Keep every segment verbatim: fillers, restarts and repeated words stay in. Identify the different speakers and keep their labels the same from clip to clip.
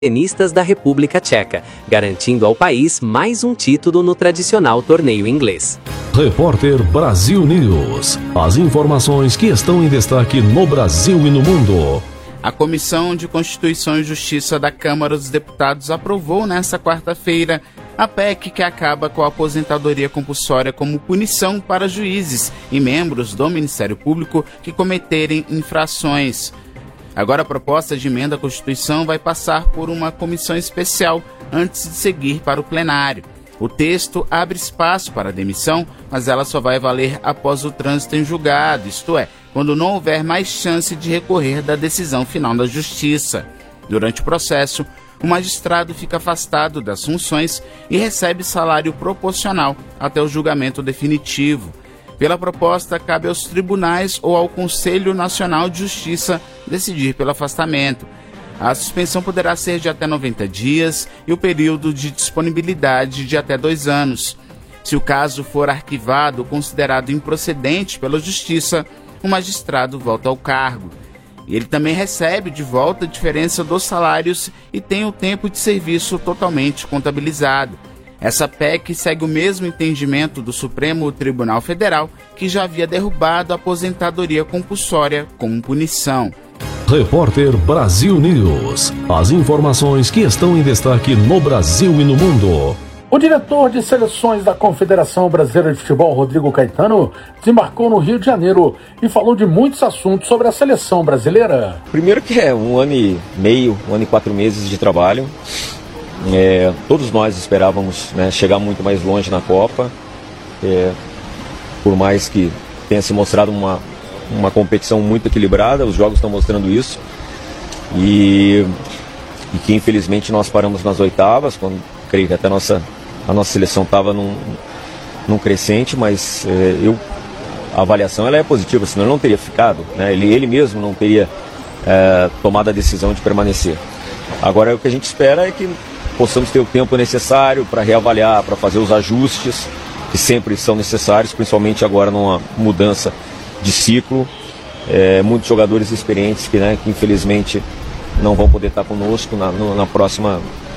Speaker 1: tenistas da República Tcheca, garantindo ao país mais um título no tradicional torneio inglês.
Speaker 2: Repórter Brasil News. As informações que estão em destaque no Brasil e no mundo.
Speaker 3: A Comissão de Constituição e Justiça da Câmara dos Deputados aprovou nesta quarta-feira a P E C que acaba com a aposentadoria compulsória como punição para juízes e membros do Ministério Público que cometerem infrações. Agora a proposta de emenda à Constituição vai passar por uma comissão especial antes de seguir para o plenário. O texto abre espaço para a demissão, mas ela só vai valer após o trânsito em julgado, isto é, quando não houver mais chance de recorrer da decisão final da Justiça. Durante o processo, o magistrado fica afastado das funções e recebe salário proporcional até o julgamento definitivo. Pela proposta, cabe aos tribunais ou ao Conselho Nacional de Justiça decidir pelo afastamento. A suspensão poderá ser de até noventa dias e o período de disponibilidade de até dois anos. Se o caso for arquivado ou considerado improcedente pela Justiça, o magistrado volta ao cargo. Ele também recebe de volta a diferença dos salários e tem o tempo de serviço totalmente contabilizado. Essa P E C segue o mesmo entendimento do Supremo Tribunal Federal, que já havia derrubado a aposentadoria compulsória como punição.
Speaker 2: Repórter Brasil News. As informações que estão em destaque no Brasil e no mundo.
Speaker 4: O diretor de seleções da Confederação Brasileira de Futebol, Rodrigo Caetano, desembarcou no Rio de Janeiro e falou de muitos assuntos sobre a seleção brasileira.
Speaker 5: Primeiro que é um ano e meio, um ano e quatro meses de trabalho. É, todos nós esperávamos, né, chegar muito mais longe na Copa, é, por mais que tenha se mostrado uma, uma competição muito equilibrada, os jogos estão mostrando isso, e, e que infelizmente nós paramos nas oitavas, quando creio que até a nossa, a nossa seleção estava num, num crescente, mas é, eu, a avaliação ela é positiva, senão ele não teria ficado, né, ele, ele mesmo não teria é, tomado a decisão de permanecer. Agora o que a gente espera é que possamos ter o tempo necessário para reavaliar, para fazer os ajustes que sempre são necessários, principalmente agora numa mudança de ciclo. É, muitos jogadores experientes que, né, que infelizmente não vão poder estar conosco na, no, na, próxima,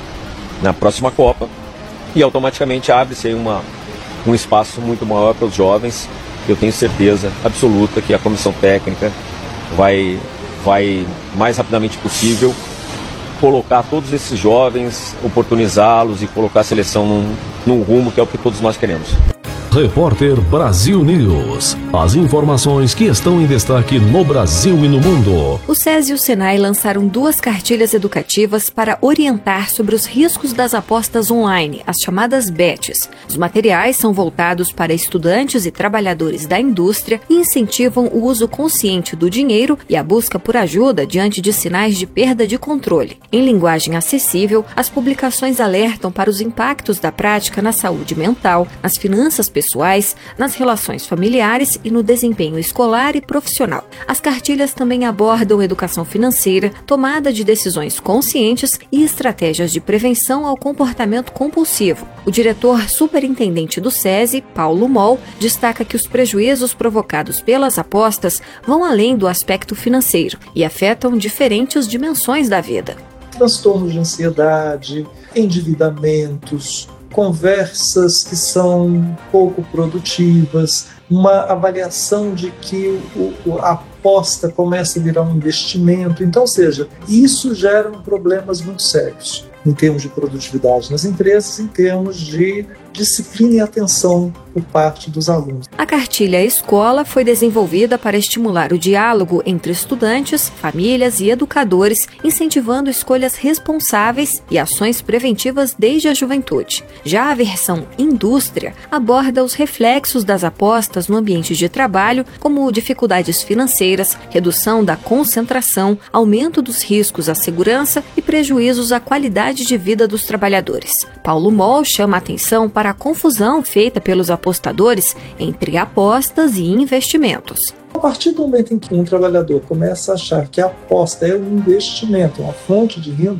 Speaker 5: na próxima Copa. E automaticamente abre-se aí uma, um espaço muito maior para os jovens. Eu tenho certeza absoluta que a comissão técnica vai, vai mais rapidamente possível colocar todos esses jovens, oportunizá-los e colocar a seleção num, num rumo que é o que todos nós queremos.
Speaker 2: Repórter Brasil News. As informações que estão em destaque no Brasil e no mundo.
Speaker 6: O SESI e o Senai lançaram duas cartilhas educativas para orientar sobre os riscos das apostas online, as chamadas bets. Os materiais são voltados para estudantes e trabalhadores da indústria e incentivam o uso consciente do dinheiro e a busca por ajuda diante de sinais de perda de controle. Em linguagem acessível, as publicações alertam para os impactos da prática na saúde mental, nas finanças pessoais, pessoais, nas relações familiares e no desempenho escolar e profissional. As cartilhas também abordam educação financeira, tomada de decisões conscientes e estratégias de prevenção ao comportamento compulsivo. O diretor superintendente do SESI, Paulo Moll, destaca que os prejuízos provocados pelas apostas vão além do aspecto financeiro e afetam diferentes dimensões da vida.
Speaker 7: Transtornos de ansiedade, endividamentos, conversas que são pouco produtivas, uma avaliação de que o, a aposta começa a virar um investimento. Então, ou seja, isso gera problemas muito sérios em termos de produtividade nas empresas, em termos de disciplina e atenção por parte dos alunos.
Speaker 6: A cartilha Escola foi desenvolvida para estimular o diálogo entre estudantes, famílias e educadores, incentivando escolhas responsáveis e ações preventivas desde a juventude. Já a versão Indústria aborda os reflexos das apostas no ambiente de trabalho, como dificuldades financeiras, redução da concentração, aumento dos riscos à segurança e prejuízos à qualidade de vida dos trabalhadores. Paulo Moll chama a atenção para a confusão feita pelos apostadores entre apostas e investimentos.
Speaker 7: A partir do momento em que um trabalhador começa a achar que a aposta é um investimento, uma fonte de renda,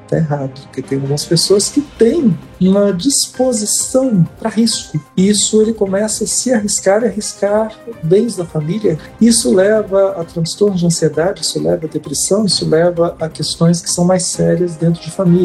Speaker 7: Está errado, porque tem algumas pessoas que têm uma disposição para risco. Isso ele começa a se arriscar e arriscar bens da família. Isso leva a transtornos de ansiedade, isso leva a depressão, isso leva a questões que são mais sérias dentro de família.